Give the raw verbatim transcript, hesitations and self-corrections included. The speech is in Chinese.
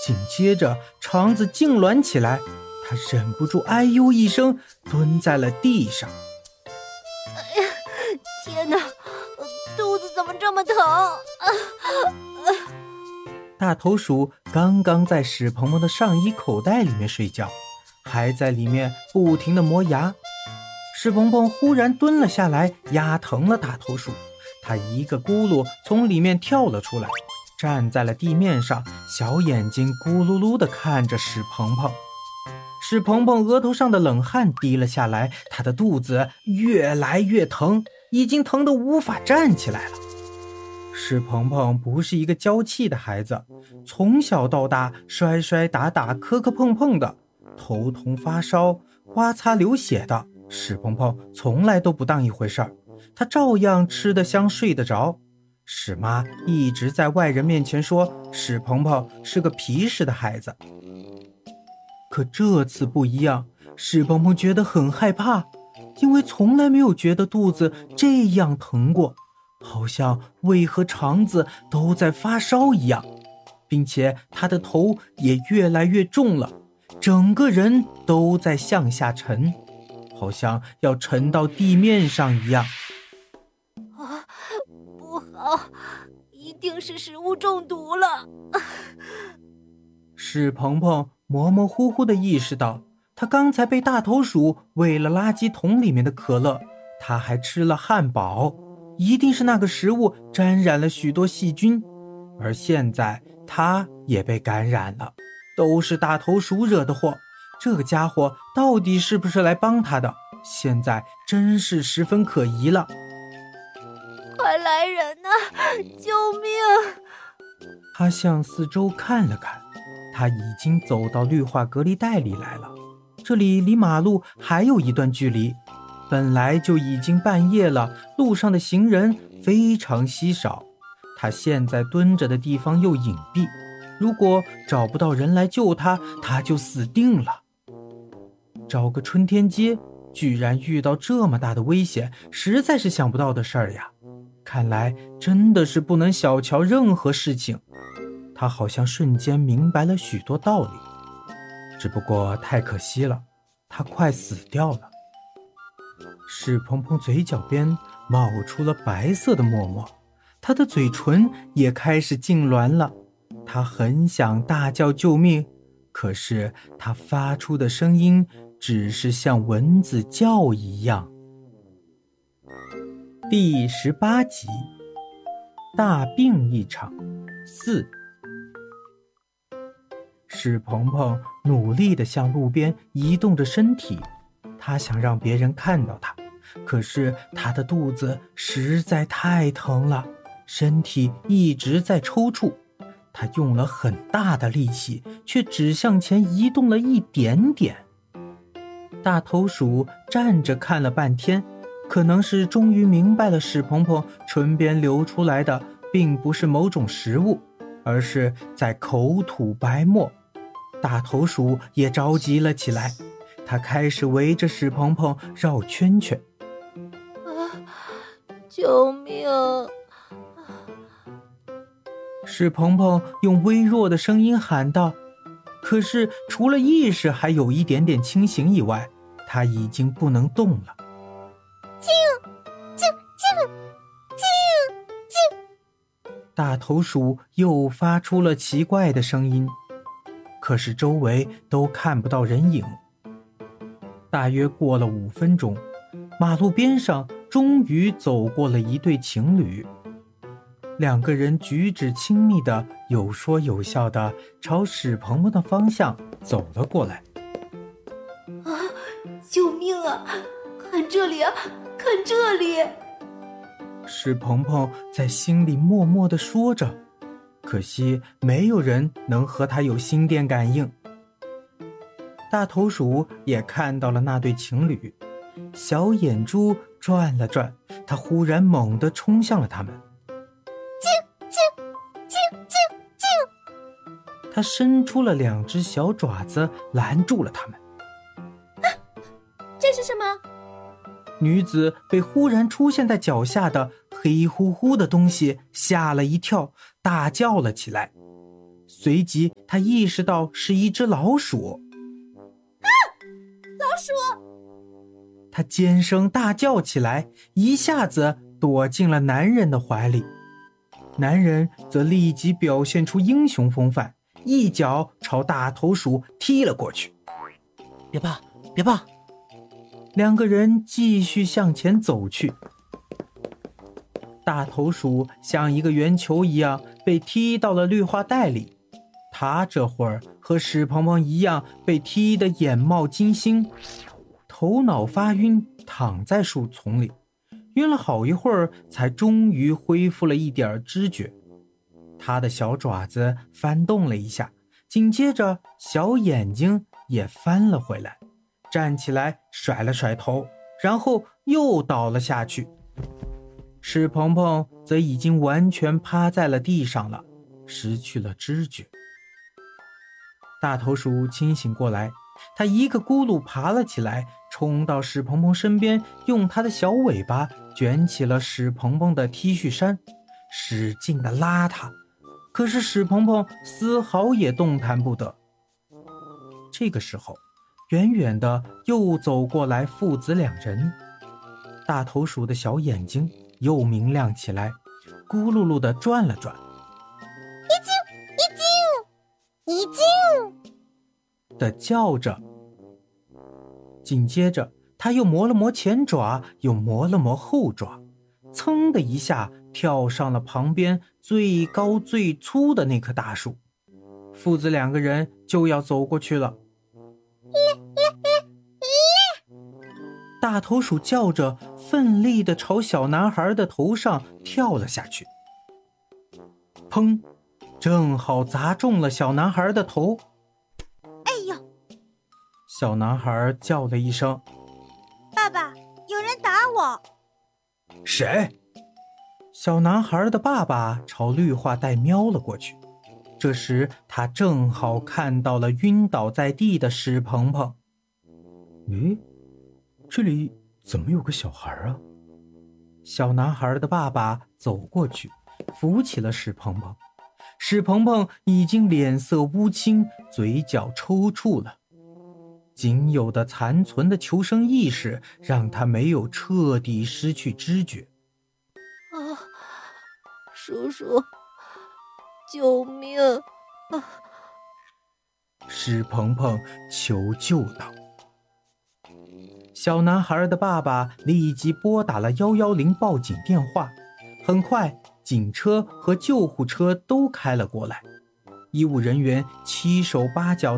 紧接着肠子痉挛起来，他忍不住哎呦一声，蹲在了地上。 哎呀，天哪，肚子怎么这么疼？啊啊、 大头鼠刚刚在史鹏鹏的上衣口袋里面睡觉，还在里面不停地磨牙。史鹏鹏忽然蹲了下来，压疼了大头鼠，他一个咕噜从里面跳了出来，站在了地面上，小眼睛咕噜噜地看着史鹏鹏。史鹏鹏额头上的冷汗滴了下来，他的肚子越来越疼，已经疼得无法站起来了。史鹏鹏不是一个娇气的孩子，从小到大摔摔打打磕磕碰碰的，头痛发烧刮擦流血的，史鹏鹏从来都不当一回事儿，他照样吃得香睡得着。史妈一直在外人面前说史鹏鹏是个皮实的孩子，可这次不一样，史鹏鹏觉得很害怕，因为从来没有觉得肚子这样疼过，好像胃和肠子都在发烧一样，并且他的头也越来越重了，整个人都在向下沉，好像要沉到地面上一样。 啊，不好，一定是食物中毒了。 史鹏鹏模模糊糊地意识到，他刚才被大头鼠喂了垃圾桶里面的可乐，他还吃了汉堡，一定是那个食物沾染了许多细菌，而现在他也被感染了，都是大头鼠惹的祸。这个家伙到底是不是来帮他的？现在真是十分可疑了。 快来人啊，救命！ 他向四周看了看，他已经走到绿化隔离带里来了，这里离马路还有一段距离，本来就已经半夜了，路上的行人非常稀少，他现在蹲着的地方又隐蔽，如果找不到人来救他，他就死定了。找个春天街，居然遇到这么大的危险，实在是想不到的事儿呀。看来真的是不能小瞧任何事情。他好像瞬间明白了许多道理，只不过太可惜了，他快死掉了。史鹏鹏嘴角边冒出了白色的沫沫，他的嘴唇也开始痉挛了。他很想大叫救命，可是他发出的声音只是像蚊子叫一样。第十八集，大病一场四。史鹏鹏努力地向路边移动着身体，他想让别人看到他，可是他的肚子实在太疼了，身体一直在抽搐，他用了很大的力气，却只向前移动了一点点。大头鼠站着看了半天，可能是终于明白了史鹏鹏唇边流出来的并不是某种食物，而是在口吐白沫。大头鼠也着急了起来，他开始围着史鹏鹏绕圈圈。 啊，救命！ 史鹏鹏用微弱的声音喊道，可是除了意识还有一点点清醒以外，他已经不能动了。 救救救救救！ 大头鼠又发出了奇怪的声音，可是周围都看不到人影。大约过了五分钟，马路边上终于走过了一对情侣，两个人举止亲密的，有说有笑的朝史鹏鹏的方向走了过来。 啊，救命啊！看这里啊，看这里！ 史鹏鹏在心里默默地说着，可惜没有人能和他有心电感应。大头鼠也看到了那对情侣，小眼珠转了转，他忽然猛地冲向了他们。 救救救救救！ 他伸出了两只小爪子拦住了他们。 啊，这是什么？ 女子被忽然出现在脚下的黑乎乎的东西吓了一跳，大叫了起来。 随即他意识到是一只老鼠。 啊！老鼠！ 他尖声大叫起来，一下子躲进了男人的怀里。男人则立即表现出英雄风范，一脚朝大头鼠踢了过去。 别怕，别怕！ 两个人继续向前走去。大头鼠像一个圆球一样被踢到了绿化带里，他这会儿和史鹏鹏一样被踢得眼冒金星，头脑发晕，躺在树丛里，晕了好一会儿才终于恢复了一点知觉。他的小爪子翻动了一下，紧接着小眼睛也翻了回来，站起来甩了甩头，然后又倒了下去。史鹏鹏则已经完全趴在了地上了，失去了知觉。大头鼠清醒过来，他一个咕噜爬了起来，冲到史鹏鹏身边，用他的小尾巴卷起了史鹏鹏的 T 恤衫，使劲地拉他。可是史鹏鹏丝毫也动弹不得。这个时候，远远的又走过来父子两人，大头鼠的小眼睛又明亮起来，咕噜噜地转了转。 一惊一惊一惊的叫着。紧接着他又磨了磨前爪，又磨了磨后爪，噌的一下跳上了旁边最高最粗的那棵大树。父子两个人就要走过去了。大头鼠叫着，奋力地朝小男孩的头上跳了下去。砰！正好砸中了小男孩的头。 哎呦！ 小男孩叫了一声：“ 爸爸，有人打我！” 谁？小男孩的爸爸朝绿化带瞄了过去，这时他正好看到了晕倒在地的史鹏鹏。咦，这里怎么有个小孩啊？小男孩的爸爸走过去，扶起了史鹏鹏。史鹏鹏已经脸色乌青，嘴角抽搐了。仅有的残存的求生意识让他没有彻底失去知觉。 啊，叔叔，救命！啊！ 史鹏鹏求救道。小男孩的爸爸立即拨打了一一零报警电话，很快警车和救护车都开了过来，医务人员七手八脚